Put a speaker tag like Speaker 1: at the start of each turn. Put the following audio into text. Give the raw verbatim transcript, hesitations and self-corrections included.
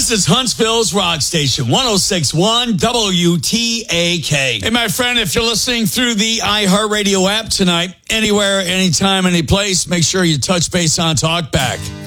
Speaker 1: This is Huntsville's Rock Station, one oh six point one W T A K. Hey, my friend, if you're listening through the iHeartRadio app tonight, anywhere, anytime, any place, make sure you touch base on Talkback.